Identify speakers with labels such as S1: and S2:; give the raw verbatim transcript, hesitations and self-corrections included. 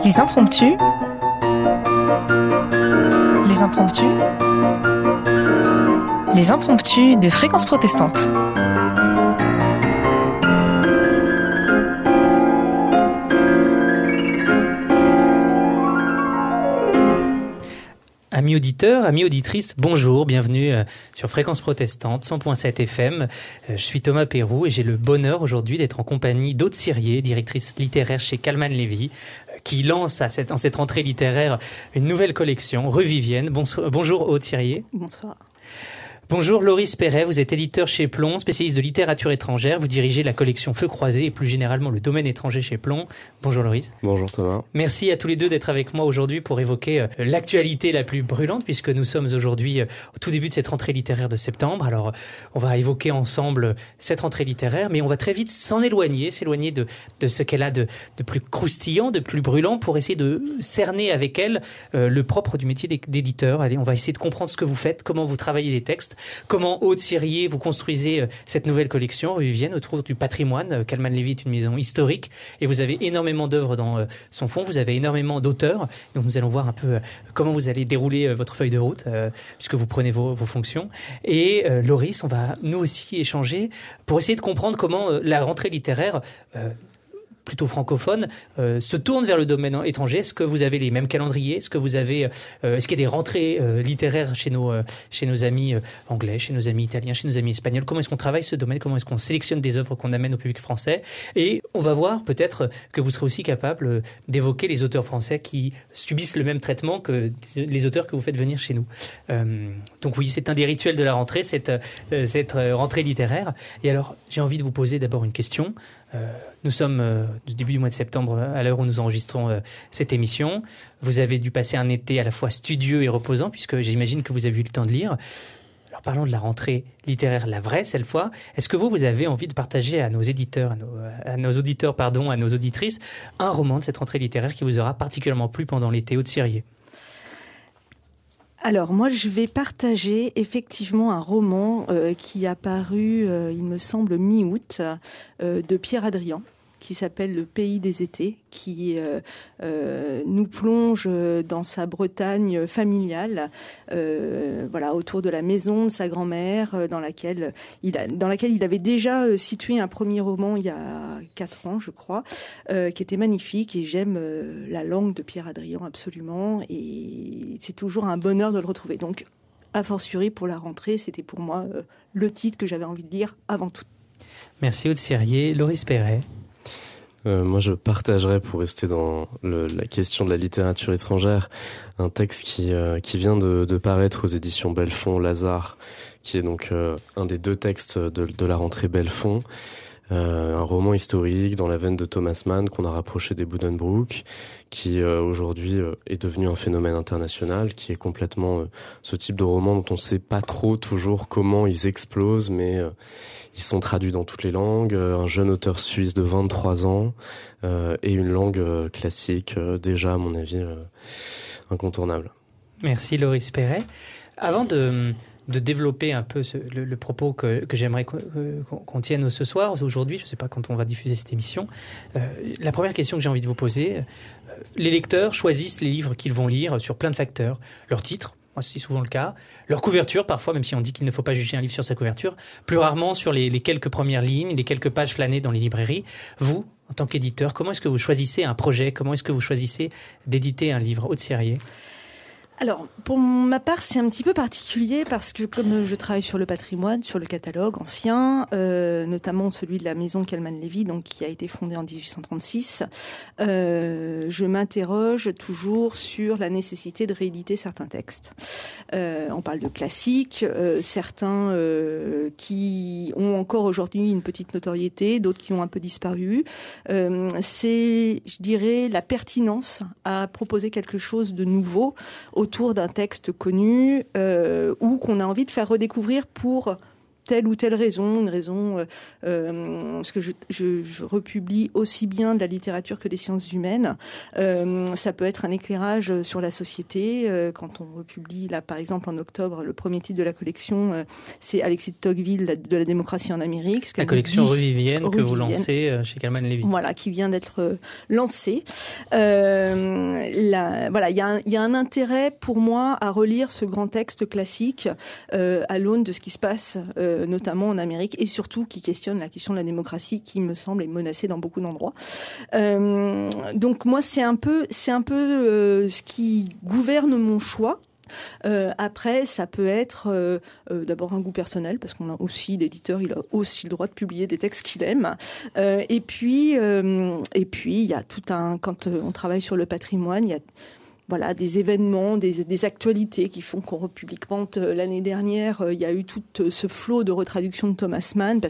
S1: Les impromptus. Les impromptus. Les impromptus de Fréquence Protestante.
S2: Amis auditeurs, amis auditrices, bonjour, bienvenue sur Fréquence Protestante, cent point sept F M. Je suis Thomas Pérou et j'ai le bonheur aujourd'hui d'être en compagnie d'Aude Cyrier, directrice littéraire chez Calman Lévy, qui lance à cette, en cette rentrée littéraire une nouvelle collection, Revivienne. Bonsoir, bonjour Aude Cyrier.
S3: Bonsoir.
S2: Bonjour Loris Perret, vous êtes éditeur chez Plon, spécialiste de littérature étrangère. Vous dirigez la collection Feu Croisé et plus généralement le domaine étranger chez Plon. Bonjour Loris.
S4: Bonjour Thomas.
S2: Merci à tous les deux d'être avec moi aujourd'hui pour évoquer euh, l'actualité la plus brûlante puisque nous sommes aujourd'hui euh, au tout début de cette rentrée littéraire de septembre. Alors on va évoquer ensemble cette rentrée littéraire mais on va très vite s'en éloigner, s'éloigner de, de ce qu'elle a de, de plus croustillant, de plus brûlant pour essayer de cerner avec elle euh, le propre du métier d'éditeur. Allez, on va essayer de comprendre ce que vous faites, comment vous travaillez les textes. Comment, Aude Cyrier, vous construisez euh, cette nouvelle collection, Revivienne, autour du patrimoine. Euh, Calman Lévy est une maison historique et vous avez énormément d'œuvres dans euh, son fond, vous avez énormément d'auteurs. Donc nous allons voir un peu euh, comment vous allez dérouler euh, votre feuille de route, euh, puisque vous prenez vos, vos fonctions. Et euh, Loris, on va nous aussi échanger pour essayer de comprendre comment euh, la rentrée littéraire... Euh, plutôt francophone, euh, se tourne vers le domaine étranger. Est-ce que vous avez les mêmes calendriers ? Est-ce que vous avez, euh, est-ce qu'il y a des rentrées euh, littéraires chez nos, euh, chez nos amis euh, anglais, chez nos amis italiens, chez nos amis espagnols ? Comment est-ce qu'on travaille ce domaine ? Comment est-ce qu'on sélectionne des œuvres qu'on amène au public français ? Et on va voir peut-être que vous serez aussi capable d'évoquer les auteurs français qui subissent le même traitement que les auteurs que vous faites venir chez nous. Euh, donc oui, c'est un des rituels de la rentrée, cette, euh, cette rentrée littéraire. Et alors, j'ai envie de vous poser d'abord une question. Euh, nous sommes euh, du début du mois de septembre à l'heure où nous enregistrons euh, cette émission. Vous avez dû passer un été à la fois studieux et reposant puisque j'imagine que vous avez eu le temps de lire. Alors parlons de la rentrée littéraire, la vraie cette fois. Est-ce que vous, vous avez envie de partager à nos éditeurs, à nos, à nos auditeurs, pardon, à nos auditrices, un roman de cette rentrée littéraire qui vous aura particulièrement plu pendant l'été, Aude Cyrier ?
S3: Alors moi je vais partager effectivement un roman euh, qui a paru, euh, il me semble, mi-août, euh, de Pierre Adrian, qui s'appelle Le Pays des étés, qui euh, euh, nous plonge dans sa Bretagne familiale, euh, voilà, autour de la maison de sa grand-mère, dans laquelle il a, dans laquelle il avait déjà situé un premier roman il y a quatre ans, je crois, euh, qui était magnifique. Et j'aime euh, la langue de Pierre Adrian absolument, et c'est toujours un bonheur de le retrouver. Donc, a fortiori pour la rentrée, c'était pour moi euh, le titre que j'avais envie de lire avant tout.
S2: Merci Aude Cyrier. Loris Perret.
S4: Euh, moi, je partagerais, pour rester dans le, la question de la littérature étrangère, un texte qui euh, qui vient de, de paraître aux éditions Belfond, Lazare, qui est donc euh, un des deux textes de, de la rentrée Belfond. Euh, un roman historique dans la veine de Thomas Mann qu'on a rapproché des Buddenbrook, qui euh, aujourd'hui euh, est devenu un phénomène international, qui est complètement euh, ce type de roman dont on ne sait pas trop toujours comment ils explosent, mais euh, ils sont traduits dans toutes les langues. Euh, un jeune auteur suisse de vingt-trois ans euh, et une langue euh, classique, euh, déjà à mon avis euh, incontournable.
S2: Merci Loris Perret. Avant de... de développer un peu ce, le, le propos que, que j'aimerais qu'on, qu'on tienne ce soir, aujourd'hui, je ne sais pas quand on va diffuser cette émission. Euh, la première question que j'ai envie de vous poser, euh, les lecteurs choisissent les livres qu'ils vont lire sur plein de facteurs. Leur titre, moi c'est souvent le cas, leur couverture parfois, même si on dit qu'il ne faut pas juger un livre sur sa couverture, plus rarement sur les, les quelques premières lignes, les quelques pages flânées dans les librairies. Vous, en tant qu'éditeur, comment est-ce que vous choisissez un projet ? Comment est-ce que vous choisissez d'éditer un livre ? Aude Cyrier.
S3: Alors, pour ma part, c'est un petit peu particulier parce que comme je travaille sur le patrimoine, sur le catalogue ancien, euh, notamment celui de la maison Calman Lévy, donc qui a été fondée en dix-huit cent trente-six, euh, je m'interroge toujours sur la nécessité de rééditer certains textes. Euh, on parle de classiques, euh, certains euh, qui ont encore aujourd'hui une petite notoriété, d'autres qui ont un peu disparu. Euh, c'est, je dirais, la pertinence à proposer quelque chose de nouveau autour d'un texte connu euh, ou qu'on a envie de faire redécouvrir pour telle ou telle raison, une raison, euh, euh, parce que je, je, je republie aussi bien de la littérature que des sciences humaines. Euh, ça peut être un éclairage sur la société. Euh, quand on republie, là, par exemple, en octobre, le premier titre de la collection, euh, c'est Alexis de Tocqueville, la, de la démocratie en Amérique.
S2: La collection Rue Vivienne que vous
S3: Vivienne.
S2: lancez euh, chez Calman Levy.
S3: Voilà, qui vient d'être euh, lancée. Euh, la, voilà, il y a un, il y a un intérêt pour moi à relire ce grand texte classique euh, à l'aune de ce qui se passe, euh, notamment en Amérique, et surtout qui questionne la question de la démocratie, qui me semble est menacée dans beaucoup d'endroits. Euh, donc moi, c'est un peu, c'est un peu euh, ce qui gouverne mon choix. Euh, après, ça peut être euh, euh, d'abord un goût personnel, parce qu'on a aussi l'éditeur, il a aussi le droit de publier des textes qu'il aime. Euh, et puis, euh, et puis, il y a tout un. Quand on travaille sur le patrimoine, il y a voilà, des événements, des, des actualités qui font qu'on republie. Quand euh, l'année dernière, euh, il y a eu tout euh, ce flot de retraduction de Thomas Mann, parce